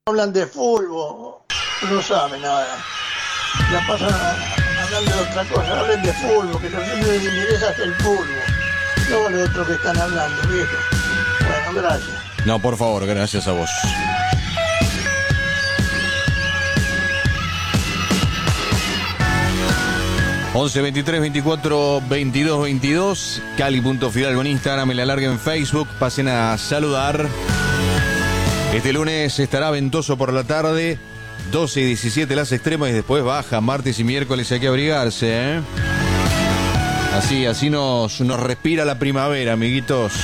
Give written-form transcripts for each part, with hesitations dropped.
Hablan de fútbol, no saben nada. La pasan hablando de otra cosa, hablen de fútbol, que no siempre les interesa hasta el fútbol. No lo otro que están hablando, viejo. Bueno, gracias. No, por favor, gracias a vos. Once 23 24 22 22 Cali.Fidalgo en Instagram, Me la larga en Facebook. Pasen a saludar. Este lunes estará ventoso por la tarde, 12 y 17 las extremas, y después baja. Martes y miércoles hay que abrigarse, ¿eh? Así nos respira la primavera, amiguitos.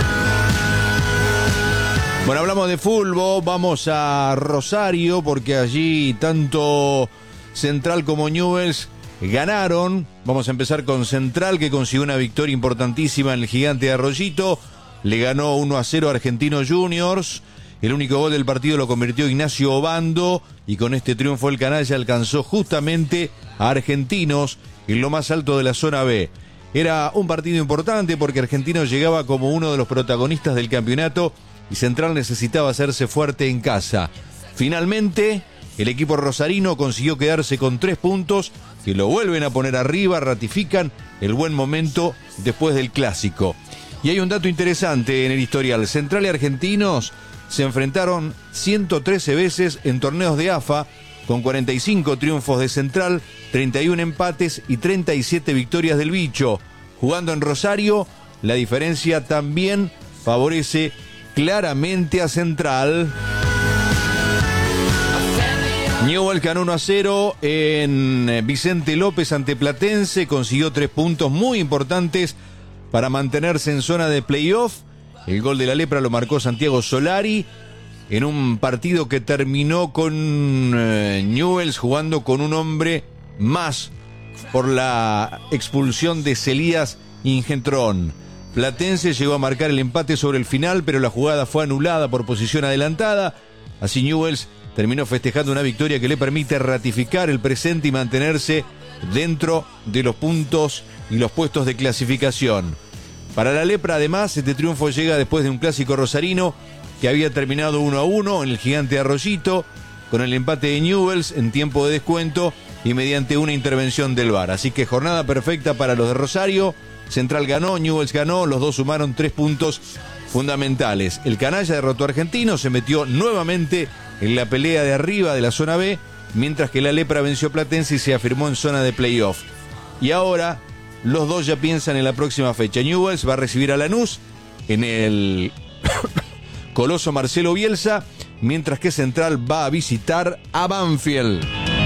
Bueno, hablamos de fútbol, vamos a Rosario, porque allí tanto Central como Newell's ganaron. Vamos a empezar con Central, que consiguió una victoria importantísima en el Gigante de Arroyito. Le ganó 1-0 a Argentinos Juniors. El único gol del partido lo convirtió Ignacio Obando, y con este triunfo el canalla alcanzó justamente a Argentinos en lo más alto de la zona B. Era un partido importante porque Argentinos llegaba como uno de los protagonistas del campeonato y Central necesitaba hacerse fuerte en casa. Finalmente, el equipo rosarino consiguió quedarse con 3 puntos que lo vuelven a poner arriba, ratifican el buen momento después del clásico. Y hay un dato interesante en el historial. Central y Argentinos se enfrentaron 113 veces en torneos de AFA, con 45 triunfos de Central, 31 empates y 37 victorias del Bicho. Jugando en Rosario, la diferencia también favorece claramente a Central. Newell's ganó 1-0 en Vicente López ante Platense, consiguió 3 puntos muy importantes para mantenerse en zona de playoff. El gol de la Lepra lo marcó Santiago Solari en un partido que terminó con Newell's jugando con un hombre más por la expulsión de Celías Ingentrón. Platense llegó a marcar el empate sobre el final, pero la jugada fue anulada por posición adelantada. Así Newell's terminó festejando una victoria que le permite ratificar el presente y mantenerse dentro de los puntos y los puestos de clasificación. Para la Lepra, además, este triunfo llega después de un clásico rosarino que había terminado 1-1 en el Gigante de Arroyito, con el empate de Newell's en tiempo de descuento y mediante una intervención del VAR. Así que jornada perfecta para los de Rosario. Central ganó, Newell's ganó, los dos sumaron 3 puntos fundamentales. El canalla derrotó a Argentinos, se metió nuevamente en la pelea de arriba de la zona B, mientras que la Lepra venció a Platense y se afirmó en zona de playoff. Y ahora los dos ya piensan en la próxima fecha. Newell's va a recibir a Lanús en el Coloso Marcelo Bielsa, mientras que Central va a visitar a Banfield.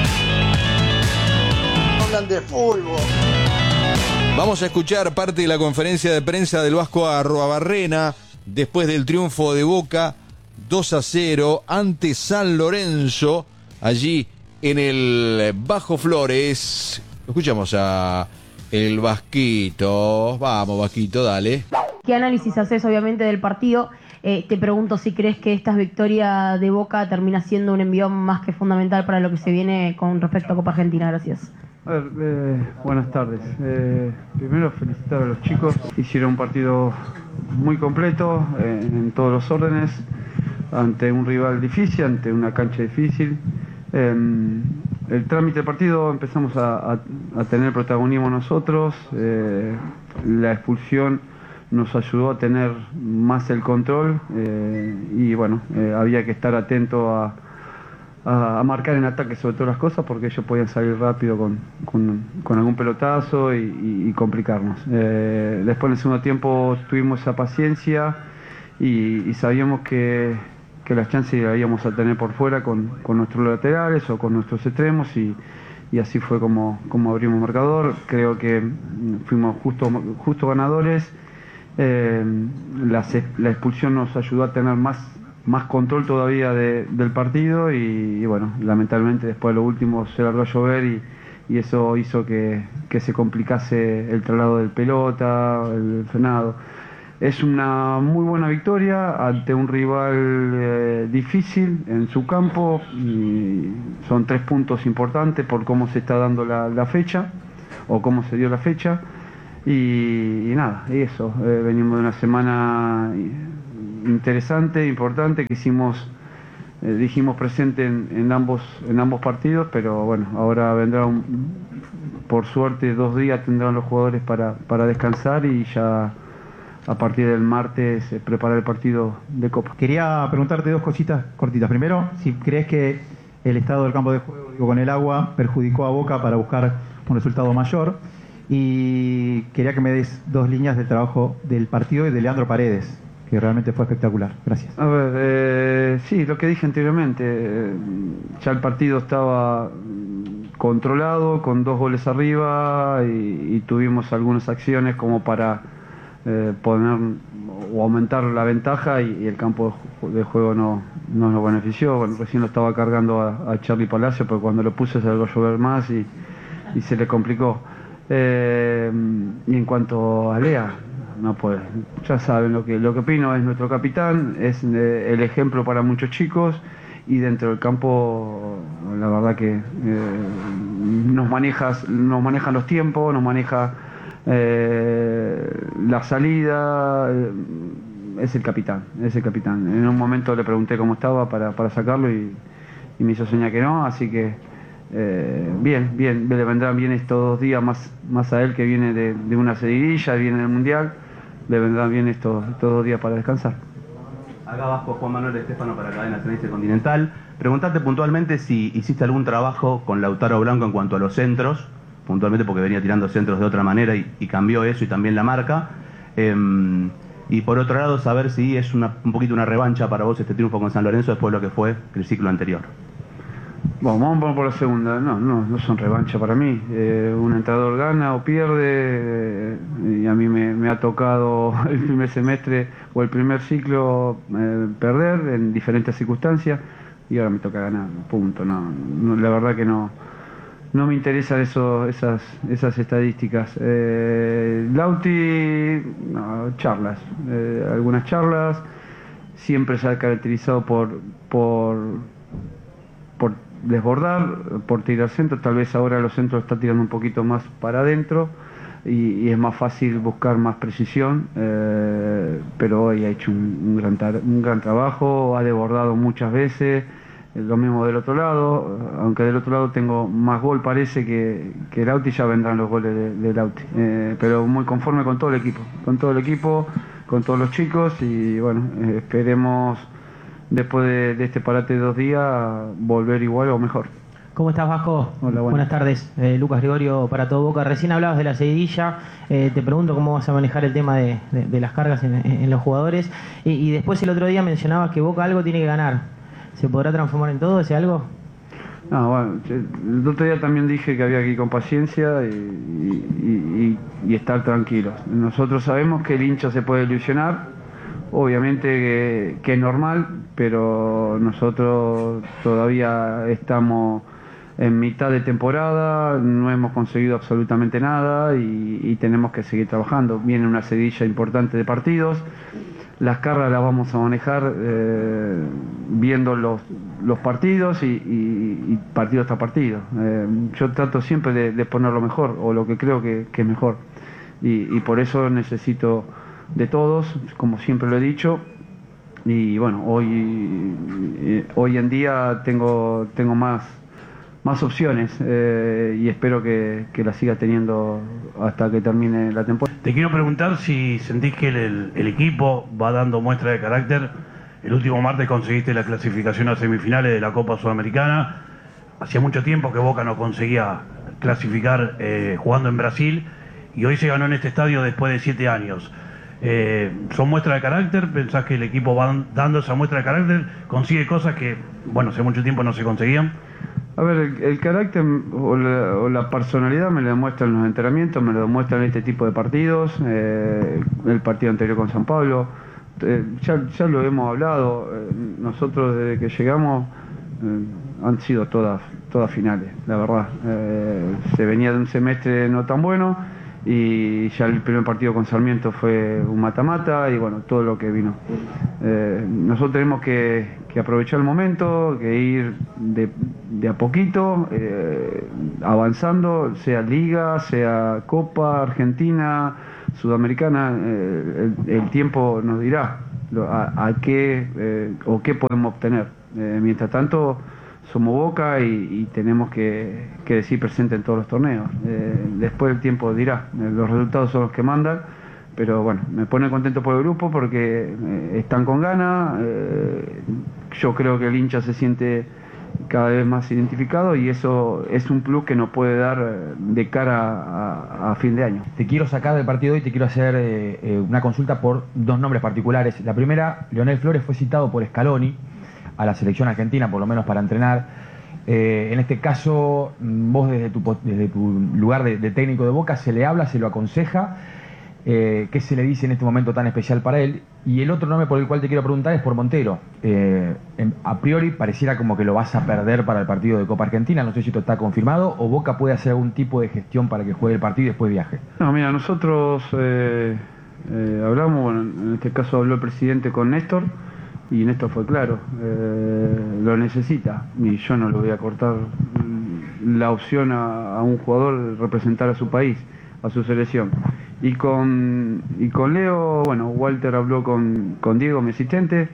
Hablan de fútbol. Vamos a escuchar parte de la conferencia de prensa del Vasco Arruabarrena después del triunfo de Boca 2-0 ante San Lorenzo, allí en el Bajo Flores. Escuchamos a el Vasquito. Vamos, Vasquito, dale. ¿Qué análisis haces, obviamente, del partido? Te pregunto si crees que esta victoria de Boca termina siendo un envión más que fundamental para lo que se viene con respecto a Copa Argentina. Gracias. A ver, buenas tardes. Primero felicitar a los chicos. Hicieron un partido muy completo en todos los órdenes, ante un rival difícil, ante una cancha difícil. El trámite del partido empezamos a tener protagonismo nosotros. La expulsión nos ayudó a tener más el control y bueno, había que estar atento a marcar en ataque sobre todas las cosas, porque ellos podían salir rápido con algún pelotazo y complicarnos. Después en el segundo tiempo tuvimos esa paciencia y sabíamos que las chances las íbamos a tener por fuera con nuestros laterales o con nuestros extremos y así fue como abrimos marcador. Creo que fuimos justo ganadores. La expulsión nos ayudó a tener más control todavía del partido y bueno, lamentablemente después de lo último se largó a llover y eso hizo que se complicase el traslado del pelota, el frenado. Es una muy buena victoria ante un rival difícil en su campo y son 3 puntos importantes por cómo se está dando la fecha o cómo se dio la fecha y nada, y eso, venimos de una semana interesante, importante, que hicimos dijimos presente en ambos partidos, pero bueno, ahora vendrá por suerte 2 días tendrán los jugadores para descansar y ya a partir del martes preparar el partido de Copa. Quería preguntarte 2 cositas cortitas. Primero, si crees que el estado del campo de juego, con el agua, perjudicó a Boca para buscar un resultado mayor. Y quería que me des 2 líneas del trabajo del partido y de Leandro Paredes, que realmente fue espectacular. Gracias. A ver, sí, lo que dije anteriormente, ya el partido estaba controlado, con 2 goles arriba y tuvimos algunas acciones como para poner o aumentar la ventaja y el campo de juego no nos benefició. Bueno, recién lo estaba cargando a Charly Palacio, pero cuando lo puse se lo llover más y se le complicó. Y en cuanto a Lea, no puede. Ya saben lo que opino, es nuestro capitán, es el ejemplo para muchos chicos y dentro del campo la verdad que nos maneja los tiempos, nos maneja la salida, es el capitán. En un momento le pregunté cómo estaba para sacarlo y me hizo señal que no, así que bien, le vendrán bien estos 2 días más a él que viene de una seguidilla, viene del Mundial, le vendrán bien estos 2 días para descansar. Acá Vasco, Juan Manuel Estefano para Cadena Ceneice Continental. Preguntarte puntualmente si hiciste algún trabajo con Lautaro Blanco en cuanto a los centros, puntualmente porque venía tirando centros de otra manera y cambió eso y también la marca. Y por otro lado, saber si es un poquito una revancha para vos este triunfo con San Lorenzo después de lo que fue el ciclo anterior. Bueno, vamos por la segunda. No son revancha para mí. Un entrenador gana o pierde y a mí me ha tocado el primer semestre o el primer ciclo perder en diferentes circunstancias y ahora me toca ganar, punto. La verdad que no me interesan esas estadísticas. Lauti, charlas, algunas charlas. Siempre se ha caracterizado por desbordar, por tirar centro. Tal vez ahora los centros está tirando un poquito más para adentro y es más fácil buscar más precisión, pero hoy ha hecho un gran trabajo, ha desbordado muchas veces. Lo mismo del otro lado, aunque del otro lado tengo más gol parece que Lauti, ya vendrán los goles de Lauti, pero muy conforme con todo el equipo, con todos los chicos y bueno, esperemos después de este parate de 2 días volver igual o mejor. ¿Cómo estás, Vasco? Hola, buenas tardes. Lucas Gregorio para Todo Boca. Recién hablabas de la seguidilla. Te pregunto cómo vas a manejar el tema de las cargas en los jugadores. Y después el otro día mencionabas que Boca algo tiene que ganar. ¿Se podrá transformar en todo ese algo? No, bueno, el otro día también dije que había que ir con paciencia y estar tranquilos. Nosotros sabemos que el hincha se puede ilusionar, obviamente que es normal, pero nosotros todavía estamos en mitad de temporada, no hemos conseguido absolutamente nada y tenemos que seguir trabajando. Viene una seguidilla importante de partidos. Las cargas las vamos a manejar viendo los partidos y partido tras partido. Yo trato siempre de poner lo mejor o lo que creo que es mejor y por eso necesito de todos, como siempre lo he dicho. Y bueno, hoy en día tengo más opciones y espero que la siga teniendo hasta que termine la temporada. Te quiero preguntar si sentís que el equipo va dando muestra de carácter. El último martes conseguiste la clasificación a semifinales de la Copa Sudamericana. Hacía mucho tiempo que Boca no conseguía clasificar jugando en Brasil y hoy se ganó en este estadio después de 7 años. ¿Son muestras de carácter? ¿Pensás que el equipo va dando esa muestra de carácter? ¿Consigue cosas que, bueno, hace mucho tiempo no se conseguían? A ver, el carácter o la personalidad me lo demuestra en los entrenamientos, me lo demuestra en este tipo de partidos, el partido anterior con San Pablo, ya lo hemos hablado, nosotros desde que llegamos han sido todas finales, la verdad. Se venía de un semestre no tan bueno y ya el primer partido con Sarmiento fue un mata-mata y bueno, todo lo que vino. Nosotros tenemos que aprovechar el momento, que ir de a poquito, avanzando, sea Liga, sea Copa, Argentina, Sudamericana, el tiempo nos dirá. a qué o qué podemos obtener. Mientras tanto, somos Boca y tenemos que decir presente en todos los torneos. Después el tiempo dirá, los resultados son los que mandan, pero bueno, me pone contento por el grupo porque están con ganas. Yo creo que el hincha se siente cada vez más identificado y eso es un plus que nos puede dar de cara a fin de año. Te quiero sacar del partido y te quiero hacer una consulta por dos nombres particulares. La primera, Leonel Flores fue citado por Scaloni a la selección argentina, por lo menos para entrenar. En este caso, vos desde tu lugar de técnico de Boca, ¿se le habla, se lo aconseja? ¿Qué se le dice en este momento tan especial para él? Y el otro nombre por el cual te quiero preguntar es por Montero. A priori pareciera como que lo vas a perder para el partido de Copa Argentina. No sé si esto está confirmado o Boca puede hacer algún tipo de gestión para que juegue el partido y después viaje. No, mira, nosotros hablamos, bueno, en este caso habló el presidente con Néstor y Néstor fue claro, lo necesita y yo no le voy a cortar la opción a un jugador de representar a su país, a su selección. Y con Leo, bueno, Walter habló con Diego, mi asistente,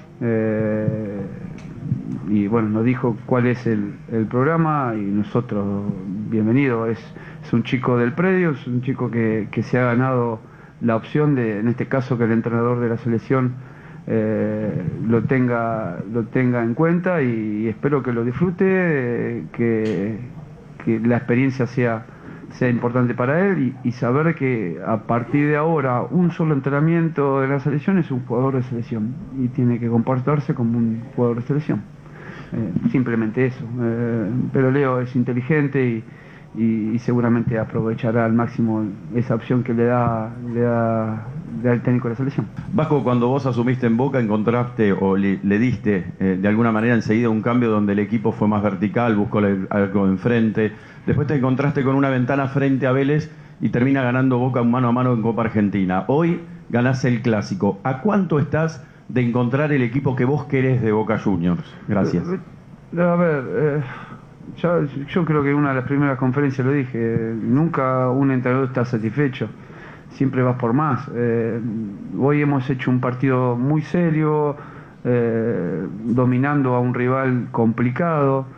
y bueno, nos dijo cuál es el programa y nosotros, bienvenido, es un chico del predio, es un chico que se ha ganado la opción de, en este caso, que el entrenador de la selección lo tenga en cuenta y espero que lo disfrute, que la experiencia sea importante para él y saber que a partir de ahora un solo entrenamiento de la selección es un jugador de selección y tiene que comportarse como un jugador de selección. Simplemente eso. Pero Leo es inteligente y seguramente aprovechará al máximo esa opción que le da el técnico de la selección. Vasco, cuando vos asumiste en Boca, encontraste o le diste de alguna manera enseguida un cambio donde el equipo fue más vertical, buscó algo enfrente. Después te encontraste con una ventana frente a Vélez y termina ganando Boca un mano a mano en Copa Argentina. Hoy ganás el Clásico. ¿A cuánto estás de encontrar el equipo que vos querés de Boca Juniors? Gracias. A ver, yo creo que en una de las primeras conferencias lo dije, nunca un entrenador está satisfecho, siempre vas por más. Hoy hemos hecho un partido muy serio, dominando a un rival complicado,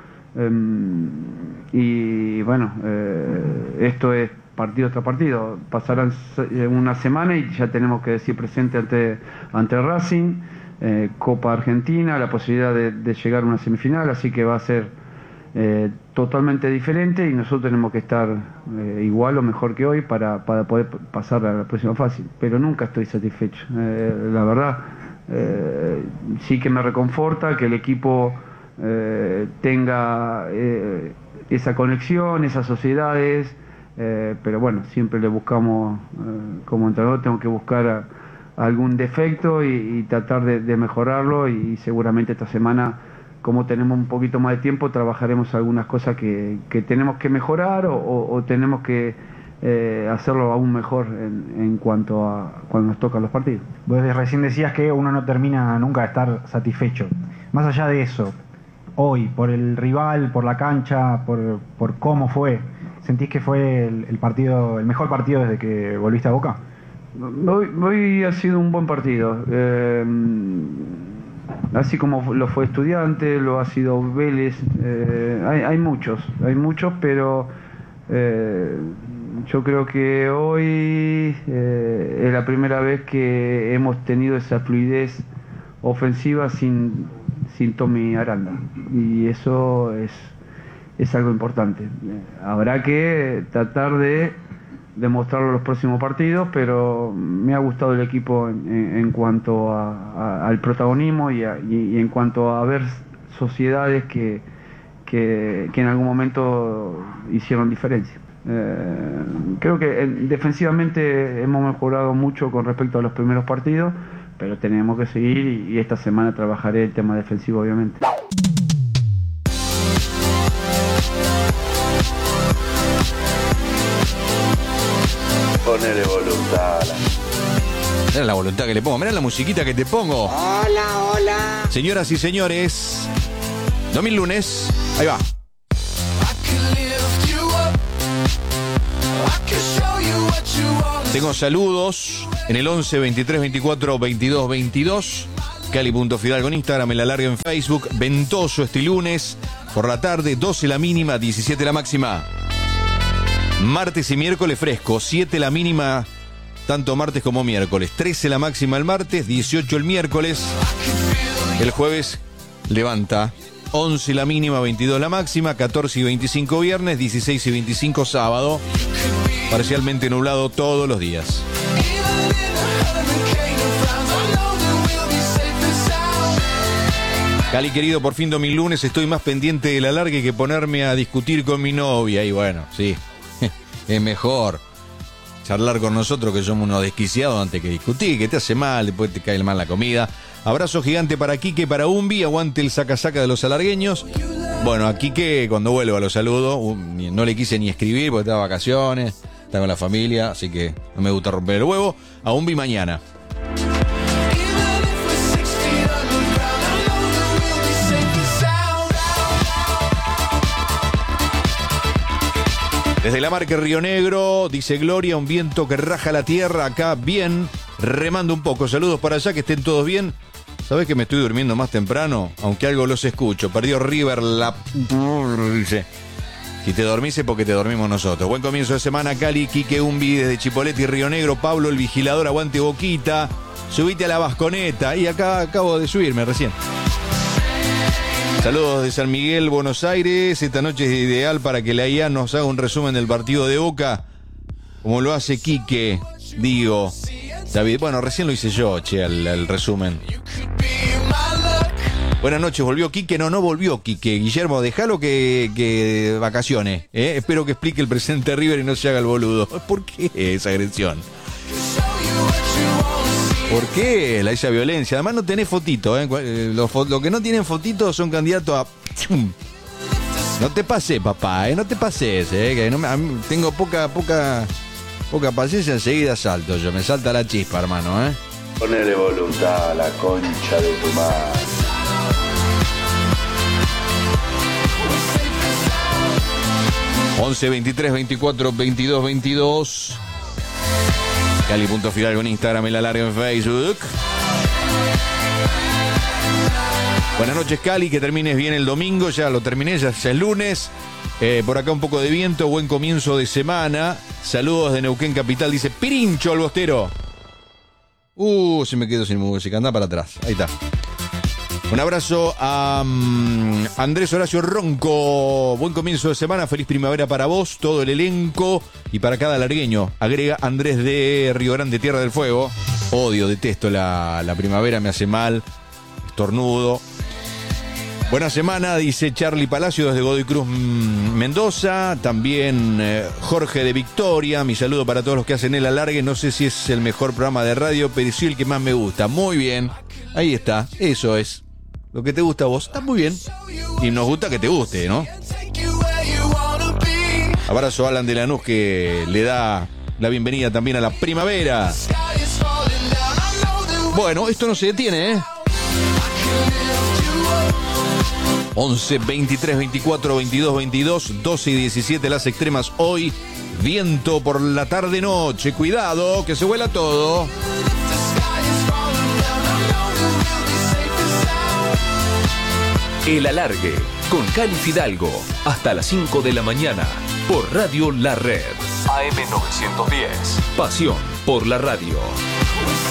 y bueno, esto es partido tras partido. Pasarán una semana y ya tenemos que decir presente ante Racing, Copa Argentina, la posibilidad de llegar a una semifinal, así que va a ser totalmente diferente y nosotros tenemos que estar igual o mejor que hoy para poder pasar a la próxima fase, pero nunca estoy satisfecho. La verdad, sí que me reconforta que el equipo tenga esa conexión, esas sociedades, pero bueno, siempre le buscamos, como entrenador tengo que buscar algún defecto y tratar de mejorarlo y seguramente esta semana, como tenemos un poquito más de tiempo, trabajaremos algunas cosas que tenemos que mejorar o tenemos que hacerlo aún mejor en cuanto a cuando nos tocan los partidos. Vos recién decías que uno no termina nunca de estar satisfecho. Más allá de eso, hoy, por el rival, por la cancha, por cómo fue, ¿sentís que fue el mejor partido desde que volviste a Boca? Hoy ha sido un buen partido. Así como lo fue Estudiantes, lo ha sido Vélez, hay muchos, pero yo creo que hoy es la primera vez que hemos tenido esa fluidez ofensiva sin Tommy Aranda, y eso es algo importante. Habrá que tratar de demostrarlo en los próximos partidos, pero me ha gustado el equipo en cuanto al protagonismo y en cuanto a ver sociedades que en algún momento hicieron diferencia. Creo que defensivamente hemos mejorado mucho con respecto a los primeros partidos, pero tenemos que seguir y esta semana trabajaré el tema defensivo, obviamente. Ponele voluntad. Mira la voluntad que le pongo, mira la musiquita que te pongo. Hola, hola. Señoras y señores, 2000 lunes, ahí va. Tengo saludos en el 11 23 24 22 22. Cali.Fidalgo en Instagram, El Alargue en Facebook. Ventoso este lunes por la tarde, 12 la mínima, 17 la máxima. Martes y miércoles fresco, 7 la mínima, tanto martes como miércoles. 13 la máxima el martes, 18 el miércoles. El jueves levanta, 11 la mínima, 22 la máxima, 14 y 25 viernes, 16 y 25 sábado. Parcialmente nublado todos los días. Cali querido, por fin domingo lunes, estoy más pendiente del alargue que ponerme a discutir con mi novia. Y bueno, sí, es mejor charlar con nosotros, que somos unos desquiciados, antes que discutir, que te hace mal, después te cae mal la comida. Abrazo gigante para Quique, para Umbi, aguante el saca-saca de los alargueños. Bueno, a Quique cuando vuelva lo saludo, no le quise ni escribir porque está de vacaciones, está con la familia, así que no me gusta romper el huevo. A Umbi mañana. Desde la marca Río Negro, dice Gloria, un viento que raja la tierra, acá bien, remando un poco. Saludos para allá, que estén todos bien. ¿Sabés que me estoy durmiendo más temprano? Aunque algo los escucho. Perdió River la... dice. Si te dormís es porque te dormimos nosotros. Buen comienzo de semana, Cali, Quique Umbi desde Chipolete y Río Negro. Pablo, el vigilador, aguante Boquita. Subite a la Vasconeta. Y acá acabo de subirme recién. Saludos de San Miguel, Buenos Aires. Esta noche es ideal para que la IA nos haga un resumen del partido de Boca, como lo hace Quique, digo. David, bueno, recién lo hice yo, che, el resumen. Buenas noches, ¿volvió Quique? No volvió Quique. Guillermo, déjalo que vacacione. Espero que explique el presente de River y no se haga el boludo. ¿Por qué esa agresión? ¿Por qué esa violencia? Además no tenés fotito, Los que no tienen fotito son candidatos a... No te pases, papá, no te pases, que no tengo poca paciencia, enseguida salto yo, me salta la chispa, hermano, Ponele voluntad a la concha de tu madre. ...11 23 24 22 22... Cali.Fidalgo en Instagram, El Alargue en Facebook. Buenas noches, Cali, que termines bien el domingo. Ya lo terminé, ya es lunes. Por acá un poco de viento, buen comienzo de semana. Saludos de Neuquén Capital, dice Pirincho el Bostero. Se me quedo sin música, anda para atrás. Ahí está. Un abrazo a Andrés Horacio Ronco. Buen comienzo de semana, feliz primavera para vos, todo el elenco y para cada largueño. Agrega Andrés de Río Grande, Tierra del Fuego. Odio, detesto la primavera, me hace mal, estornudo. Buena semana, dice Charlie Palacio desde Godoy Cruz, Mendoza. También Jorge de Victoria. Mi saludo para todos los que hacen el alargue. No sé si es el mejor programa de radio, pero sí el que más me gusta. Muy bien, ahí está, eso es. Lo que te gusta a vos, está muy bien. Y nos gusta que te guste, ¿no? Abrazo a Alan de Lanús, que le da la bienvenida también a la primavera. Bueno, esto no se detiene, 11 23 24 22 22, 12 y 17 las extremas hoy. Viento por la tarde-noche. Cuidado, que se vuela todo. El Alargue, con Cali Fidalgo, hasta las 5 de la mañana, por Radio La Red. AM 910. Pasión por la radio.